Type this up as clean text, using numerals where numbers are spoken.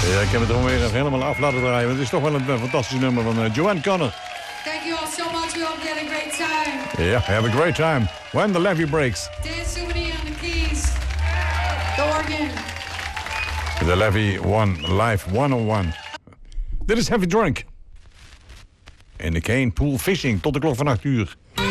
Ja, ik heb het gewoon weer helemaal af laten draaien. Het is toch wel een fantastisch nummer van Joanne Connor. Thank you all so much. We hope you had a great time. Yeah, have a great time. When the levee breaks. Dan Souvenir on the keys. The organ. The Levee One Live 101. Dit is Heavy Drunk. In de Cane Pool Fishing tot de klok van 8 uur.